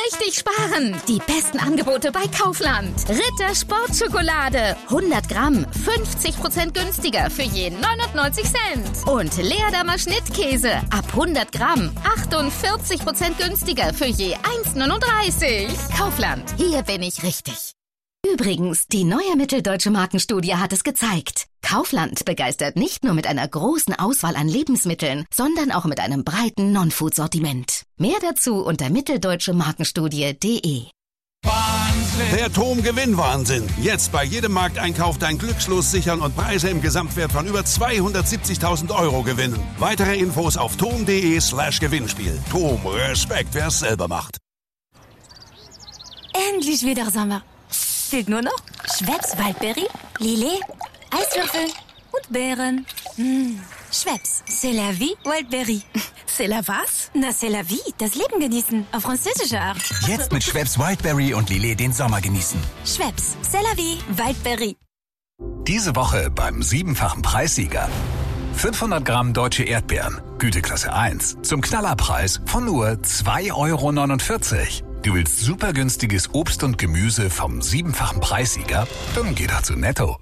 richtig sparen. Die besten Angebote bei Kaufland. Ritter Sportschokolade. 100 Gramm, 50% günstiger für je 99 Cent. Und Leerdammer Schnittkäse. Ab 100 Gramm, 48% günstiger für je 1,39. Kaufland, hier bin ich richtig. Übrigens, die neue Mitteldeutsche Markenstudie hat es gezeigt. Kaufland begeistert nicht nur mit einer großen Auswahl an Lebensmitteln, sondern auch mit einem breiten Non-Food-Sortiment. Mehr dazu unter mitteldeutsche-markenstudie.de. Der TOM-Gewinnwahnsinn. Jetzt bei jedem Markteinkauf dein Glückslos sichern und Preise im Gesamtwert von über 270.000 € gewinnen. Weitere Infos auf tom.de/Gewinnspiel. TOM, Respekt, wer es selber macht. Endlich wieder Sommer. Fehlt nur noch Schweppes Waldbeere, Lillet, Eiswürfel und Beeren. Schweppes, c'est la vie, Wildberry. C'est la was? Na, c'est la vie, das Leben genießen, auf französische Art. Jetzt mit Schweppes Wildberry und Lillet den Sommer genießen. Schweppes, c'est la vie, Wildberry. Diese Woche beim 7-fachen Preissieger. 500 Gramm deutsche Erdbeeren, Güteklasse 1, zum Knallerpreis von nur 2,49 €. Du willst super günstiges Obst und Gemüse vom 7-fachen Preissieger? Dann geh doch zu Netto.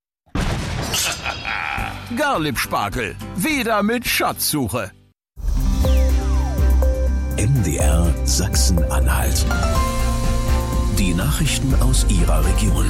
Garlip-Spargel, wieder mit Schatzsuche. MDR Sachsen-Anhalt. Die Nachrichten aus Ihrer Region.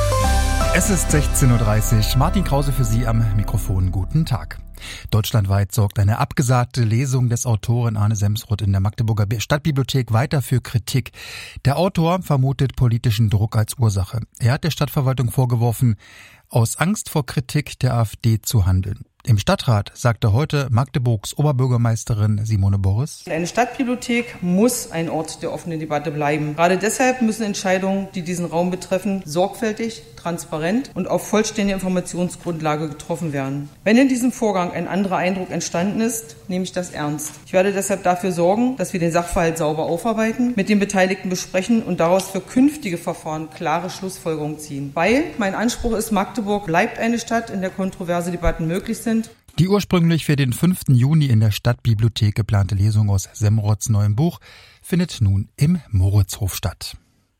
Es ist 16:30 Uhr. Martin Krause für Sie am Mikrofon. Guten Tag. Deutschlandweit sorgt eine abgesagte Lesung des Autoren Arne Semsrott in der Magdeburger Stadtbibliothek weiter für Kritik. Der Autor vermutet politischen Druck als Ursache. Er hat der Stadtverwaltung vorgeworfen, aus Angst vor Kritik der AfD zu handeln. Im Stadtrat sagte heute Magdeburgs Oberbürgermeisterin Simone Boris: Eine Stadtbibliothek muss ein Ort der offenen Debatte bleiben. Gerade deshalb müssen Entscheidungen, die diesen Raum betreffen, sorgfältig, transparent und auf vollständiger Informationsgrundlage getroffen werden. Wenn in diesem Vorgang ein anderer Eindruck entstanden ist, nehme ich das ernst. Ich werde deshalb dafür sorgen, dass wir den Sachverhalt sauber aufarbeiten, mit den Beteiligten besprechen und daraus für künftige Verfahren klare Schlussfolgerungen ziehen. Weil mein Anspruch ist, Magdeburg bleibt eine Stadt, in der kontroverse Debatten möglich sind. Die ursprünglich für den 5. Juni in der Stadtbibliothek geplante Lesung aus Semsrotts neuem Buch findet nun im Moritzhof statt.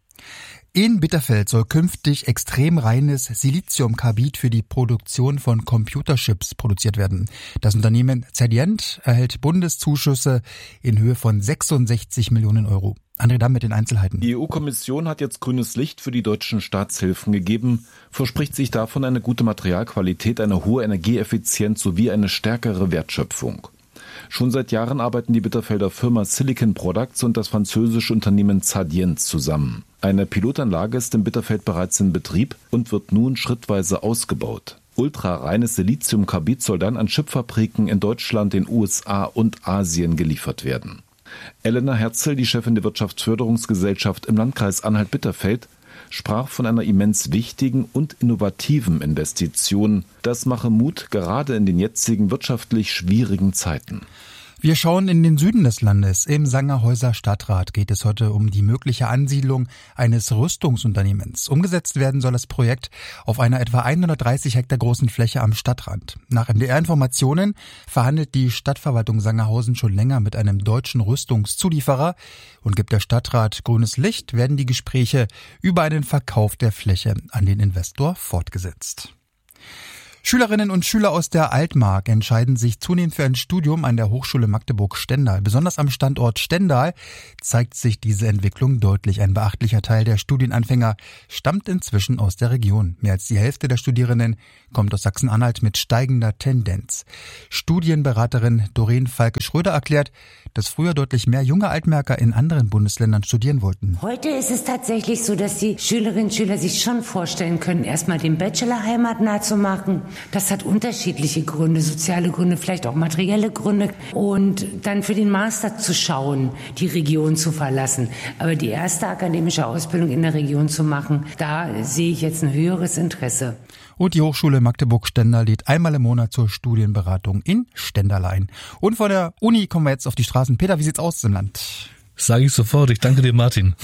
In Bitterfeld soll künftig extrem reines Siliziumkarbid für die Produktion von Computerchips produziert werden. Das Unternehmen Zedient erhält Bundeszuschüsse in Höhe von 66 Millionen €. André Damm mit den Einzelheiten. Die EU-Kommission hat jetzt grünes Licht für die deutschen Staatshilfen gegeben, verspricht sich davon eine gute Materialqualität, eine hohe Energieeffizienz sowie eine stärkere Wertschöpfung. Schon seit Jahren arbeiten die Bitterfelder Firma Silicon Products und das französische Unternehmen Zedient zusammen. Eine Pilotanlage ist in Bitterfeld bereits in Betrieb und wird nun schrittweise ausgebaut. Ultrareines Siliziumkarbid soll dann an Chipfabriken in Deutschland, den USA und Asien geliefert werden. Elena Herzl, die Chefin der Wirtschaftsförderungsgesellschaft im Landkreis Anhalt-Bitterfeld, sprach von einer immens wichtigen und innovativen Investition. Das mache Mut, gerade in den jetzigen wirtschaftlich schwierigen Zeiten. Wir schauen in den Süden des Landes. Im Sangerhäuser Stadtrat geht es heute um die mögliche Ansiedlung eines Rüstungsunternehmens. Umgesetzt werden soll das Projekt auf einer etwa 130 Hektar großen Fläche am Stadtrand. Nach NDR-Informationen verhandelt die Stadtverwaltung Sangerhausen schon länger mit einem deutschen Rüstungszulieferer und gibt der Stadtrat grünes Licht, werden die Gespräche über einen Verkauf der Fläche an den Investor fortgesetzt. Schülerinnen und Schüler aus der Altmark entscheiden sich zunehmend für ein Studium an der Hochschule Magdeburg-Stendal. Besonders am Standort Stendal zeigt sich diese Entwicklung deutlich. Ein beachtlicher Teil der Studienanfänger stammt inzwischen aus der Region. Mehr als die Hälfte der Studierenden kommt aus Sachsen-Anhalt mit steigender Tendenz. Studienberaterin Doreen Falke-Schröder erklärt, dass früher deutlich mehr junge Altmärker in anderen Bundesländern studieren wollten. Heute ist es tatsächlich so, dass die Schülerinnen und Schüler sich schon vorstellen können, erstmal den Bachelor heimatnah zu machen. Das hat unterschiedliche Gründe, soziale Gründe, vielleicht auch materielle Gründe. Und dann für den Master zu schauen, die Region zu verlassen. Aber die erste akademische Ausbildung in der Region zu machen, da sehe ich jetzt ein höheres Interesse. Und die Hochschule Magdeburg-Stendal lädt einmal im Monat zur Studienberatung in Stendal ein. Und von der Uni kommen wir jetzt auf die Straßen. Peter, wie sieht's aus im Land? Sage ich sofort. Ich danke dir, Martin.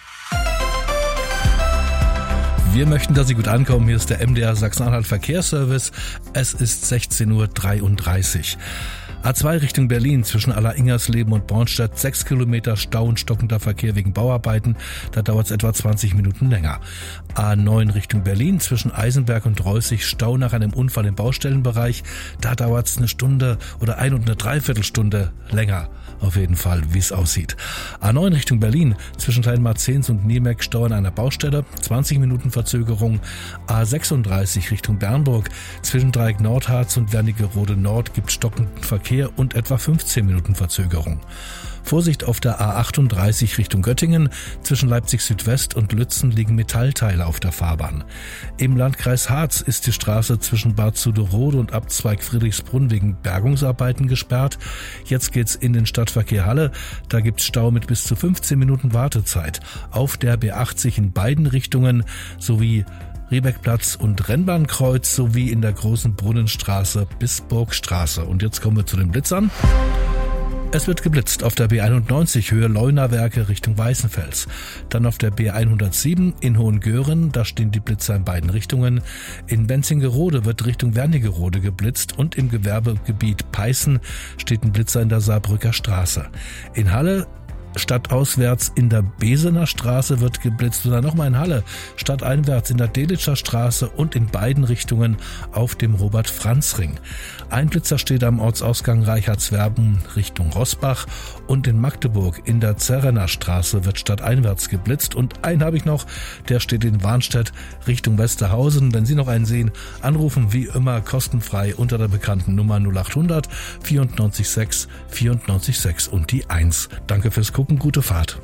Wir möchten, dass Sie gut ankommen. Hier ist der MDR Sachsen-Anhalt Verkehrsservice. Es ist 16:33 Uhr. A2 Richtung Berlin zwischen Aller-Ingersleben und Bornstedt 6 Kilometer Stau und stockender Verkehr wegen Bauarbeiten. Da dauert es etwa 20 Minuten länger. A9 Richtung Berlin zwischen Eisenberg und Reußig Stau nach einem Unfall im Baustellenbereich. Da dauert es eine Stunde oder 1 und eine Dreiviertelstunde länger. Auf jeden Fall, wie es aussieht. A9 Richtung Berlin zwischen Kleinmarzens und Niemek Stau an einer Baustelle. 20 Minuten Verzögerung. A36 Richtung Bernburg zwischen Dreieck Nordharz und Wernigerode Nord gibt stockenden Verkehr und etwa 15 Minuten Verzögerung. Vorsicht auf der A38 Richtung Göttingen. Zwischen Leipzig Südwest und Lützen liegen Metallteile auf der Fahrbahn. Im Landkreis Harz ist die Straße zwischen Bad Zuderode und Abzweig Friedrichsbrunn wegen Bergungsarbeiten gesperrt. Jetzt geht's in den Stadtverkehr Halle. Da gibt's Stau mit bis zu 15 Minuten Wartezeit. Auf der B80 in beiden Richtungen sowie Riebeckplatz und Rennbahnkreuz sowie in der Großen Brunnenstraße bis Burgstraße. Und jetzt kommen wir zu den Blitzern. Es wird geblitzt auf der B91 Höhe Leunawerke Richtung Weißenfels. Dann auf der B107 in Hohengören, da stehen die Blitzer in beiden Richtungen. In Benzingerode wird Richtung Wernigerode geblitzt und im Gewerbegebiet Peißen steht ein Blitzer in der Saarbrücker Straße. In Halle stadtauswärts in der Besener Straße wird geblitzt und dann nochmal in Halle stadteinwärts in der Delitscher Straße und in beiden Richtungen auf dem Robert-Franz-Ring. Ein Blitzer steht am Ortsausgang Reichertswerben Richtung Rossbach und in Magdeburg in der Zerrener Straße wird stadteinwärts geblitzt und einen habe ich noch, der steht in Warnstedt Richtung Westerhausen. Wenn Sie noch einen sehen, anrufen wie immer kostenfrei unter der bekannten Nummer 0800 94 6 94 6 und die 1. Danke fürs Gucken, gute Fahrt.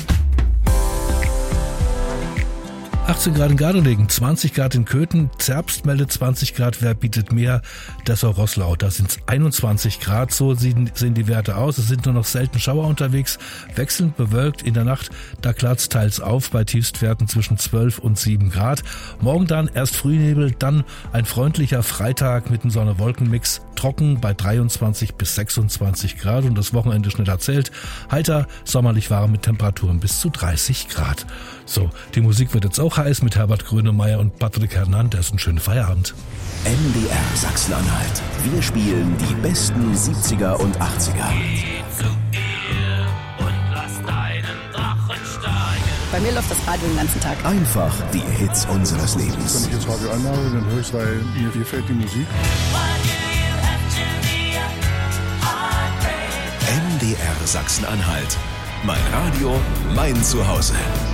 18 Grad in Gardelegen, 20 Grad in Köthen, Zerbst meldet 20 Grad, wer bietet mehr? Dessau-Roßlau, da sind es 21 Grad, so sehen die Werte aus. Es sind nur noch selten Schauer unterwegs, wechselnd bewölkt in der Nacht, da klart's teils auf bei Tiefstwerten zwischen 12 und 7 Grad. Morgen dann erst Frühnebel, dann ein freundlicher Freitag mit einem Sonne-Wolken-Mix, trocken bei 23 bis 26 Grad und das Wochenende schnell erzählt. Heiter, sommerlich warm mit Temperaturen bis zu 30 Grad. So, die Musik wird jetzt auch heiß mit Herbert Grönemeyer und Patrick Hernandez. Einen schönen Feierabend. MDR Sachsen-Anhalt. Wir spielen die besten 70er und 80er. Bei mir läuft das Radio den ganzen Tag. Einfach die Hits unseres Lebens. Wenn ich das Radio anmache, dann höre ich es, weil mir gefällt die Musik. MDR Sachsen-Anhalt. Mein Radio, mein Zuhause.